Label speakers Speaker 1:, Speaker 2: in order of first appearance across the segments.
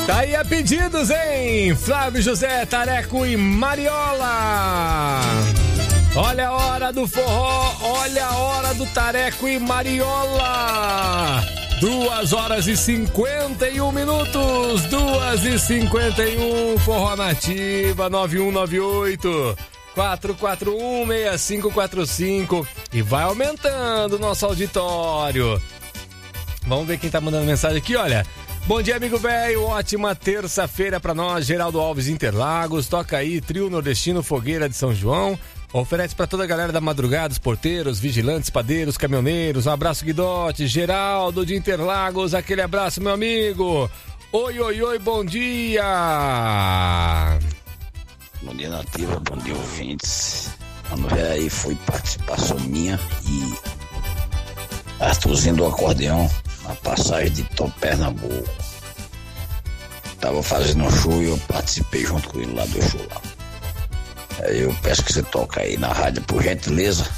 Speaker 1: Tá aí a pedidos, hein? Flávio José, Tareco e Mariola. Olha a hora do forró, olha a hora do Tareco e Mariola. 2h51 minutos, 2h51, Forró Nativa, 9198-441-6545. E vai aumentando o nosso auditório. Vamos ver quem tá mandando mensagem aqui, olha. Bom dia, amigo velho, ótima terça-feira pra nós, Geraldo Alves Interlagos, toca aí, Trio Nordestino Fogueira de São João, oferece pra toda a galera da madrugada, os porteiros, vigilantes, padeiros, caminhoneiros, um abraço, Guidote, Geraldo de Interlagos, aquele abraço, meu amigo, oi, oi, oi, bom dia!
Speaker 2: Bom dia, Nativa, bom dia, ouvintes, mano velho aí foi participação minha e Arthurzinho do acordeão, na passagem de Tom Pernambuco. Tava fazendo um show e eu participei junto com ele lá do show lá. Aí eu peço que você toque aí na rádio, por gentileza.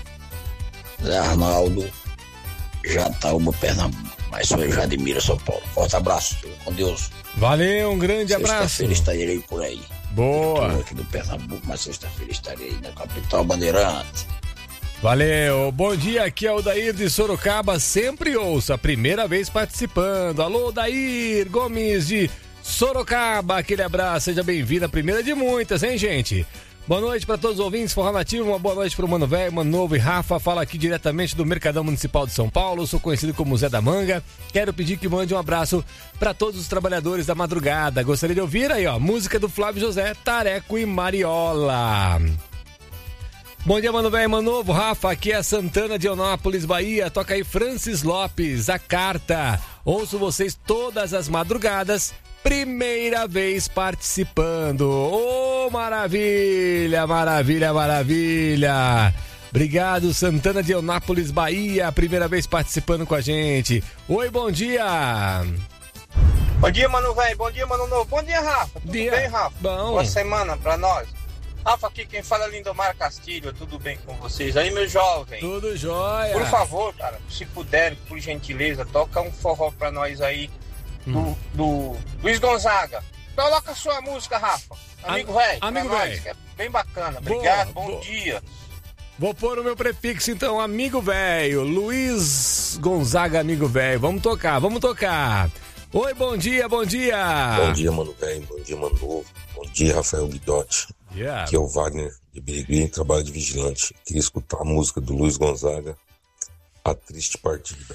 Speaker 2: Zé Arnaldo, Jataúba, Pernambuco. Mas sou eu, Jadimira, São Paulo. Forte abraço, com Deus.
Speaker 1: Valeu, um grande abraço.
Speaker 2: Sexta-feira estarei por aí.
Speaker 1: Boa.
Speaker 2: Eu tô aqui do Pernambuco, mas sexta-feira estarei na capital Bandeirante.
Speaker 1: Valeu, bom dia, aqui é o Dair de Sorocaba, sempre ouço, a primeira vez participando. Alô, Dair Gomes de Sorocaba, aquele abraço, seja bem-vindo, a primeira de muitas, hein, gente? Boa noite para todos os ouvintes, Forró Nativo, uma boa noite pro Mano Velho, Mano Novo e Rafa, fala aqui diretamente do Mercadão Municipal de São Paulo, sou conhecido como Zé da Manga, quero pedir que mande um abraço para todos os trabalhadores da madrugada, gostaria de ouvir aí, ó, música do Flávio José, Tareco e Mariola. Bom dia, Mano Velho, Mano Novo, Rafa, aqui é Santana de Eunápolis, Bahia, toca aí Francis Lopes, A Carta, ouço vocês todas as madrugadas, primeira vez participando, ô, maravilha, maravilha, maravilha, obrigado, Santana de Eunápolis, Bahia, primeira vez participando com a gente, oi, bom dia.
Speaker 3: Bom dia, Mano Velho, bom dia, Mano Novo, bom dia, Rafa, tudo bem, Rafa?
Speaker 1: Bom.
Speaker 3: Boa semana pra nós. Rafa, aqui quem fala é Lindomar Castilho, tudo bem com vocês? Aí, meu jovem.
Speaker 1: Tudo jóia.
Speaker 3: Por favor, cara, se puder, por gentileza, toca um forró pra nós aí, do Luiz Gonzaga. Coloca a sua música, Rafa. Amigo velho.
Speaker 1: Amigo velho.
Speaker 3: É bem bacana. Obrigado,
Speaker 1: boa,
Speaker 3: bom dia.
Speaker 1: Vou pôr o meu prefixo, então, amigo velho. Luiz Gonzaga, amigo velho. Vamos tocar. Oi, bom dia, bom dia.
Speaker 4: Bom dia, Mano Velho, bom dia, Mano Novo. Bom dia, Rafael Guidotti.
Speaker 1: Yeah.
Speaker 4: Aqui é o Wagner de Birigui, trabalho de vigilante. Queria escutar a música do Luiz Gonzaga, A Triste Partida.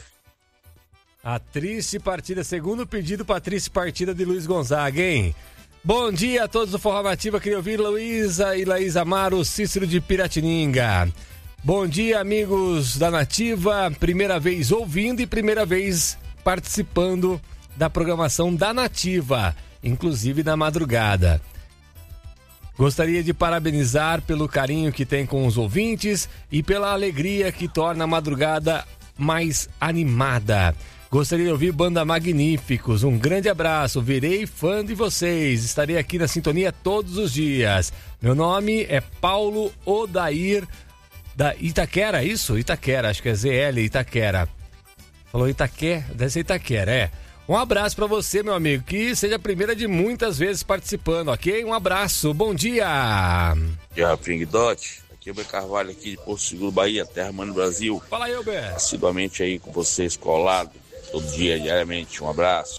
Speaker 1: A Triste Partida, segundo pedido pra Triste Partida de Luiz Gonzaga, hein? Bom dia a todos do Forró Nativa, queria ouvir Luísa e Laís Amaro, Cícero de Piratininga. Bom dia, amigos da Nativa, primeira vez ouvindo e primeira vez participando da programação da Nativa, inclusive na madrugada. Gostaria de parabenizar pelo carinho que tem com os ouvintes e pela alegria que torna a madrugada mais animada. Gostaria de ouvir Banda Magníficos. Um grande abraço, virei fã de vocês. Estarei aqui na sintonia todos os dias. Meu nome é Paulo Odair da Itaquera, isso? Itaquera, acho que é ZL Itaquera. Falou Itaquera, deve ser Itaquera, é. Um abraço pra você, meu amigo, que seja a primeira de muitas vezes participando, ok? Um abraço, bom dia!
Speaker 5: Já, Pringdote, aqui é o B. Carvalho, aqui de Porto Seguro, Bahia, Terra Mano Brasil.
Speaker 1: Fala aí, B.
Speaker 5: Assiduamente aí com vocês, colado, todo dia, diariamente, um abraço.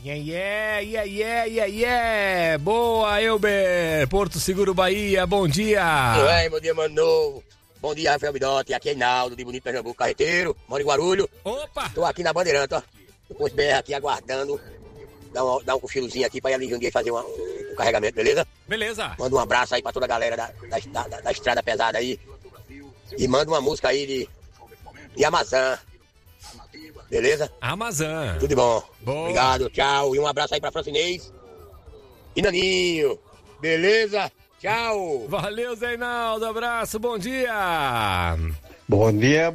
Speaker 1: Yeah! Boa, Elber, Porto Seguro, Bahia, bom dia!
Speaker 6: Bom dia, Mano Novo. Bom dia, Rafael Bidotti, aqui é Inaldo, de Bonito Pernambuco, carreteiro, moro em Guarulhos.
Speaker 1: Opa!
Speaker 6: Tô aqui na Bandeirante, ó. Depois BR aqui aguardando, dar um cochilozinho aqui pra ir ali um dia fazer um carregamento, beleza?
Speaker 1: Beleza.
Speaker 6: Manda um abraço aí pra toda a galera da estrada pesada aí. E manda uma música aí de Amazã. Beleza?
Speaker 1: Amazã.
Speaker 6: Tudo de bom.
Speaker 1: Boa.
Speaker 6: Obrigado, tchau. E um abraço aí pra Francinês e Naninho. Beleza? Tchau.
Speaker 1: Valeu, Zeinaldo. Abraço, bom dia.
Speaker 7: Bom dia,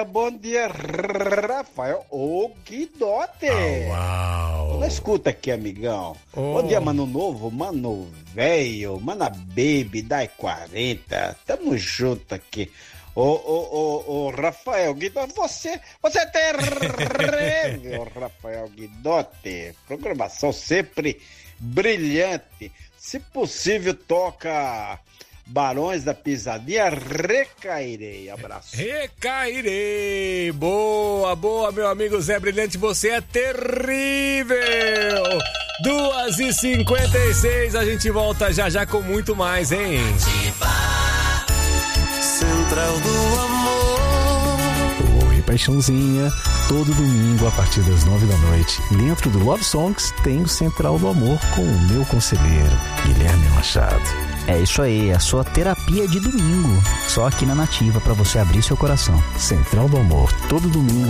Speaker 7: Rafael Guidotti.
Speaker 1: Uau.
Speaker 7: Não escuta aqui, amigão. Bom dia, Mano Novo, Mano Velho, Mana Baby, Dai 40. Tamo junto aqui. Ô, Rafael Guidotti, você é terrível, Rafael Guidotti. Programação sempre brilhante. Se possível, toca Barões da Pisadinha, Recairei. Abraço.
Speaker 1: Recairei. Boa, meu amigo Zé Brilhante, você é terrível. 2h56, a gente volta já com muito mais, hein?
Speaker 8: Central do Amor. Oi, paixãozinha. Todo domingo, a partir das 9 da noite, dentro do Love Songs, tem o Central do Amor com o meu conselheiro, Guilherme Machado.
Speaker 9: É isso aí, a sua terapia de domingo. Só aqui na Nativa, pra você abrir seu coração.
Speaker 8: Central do Amor, todo domingo,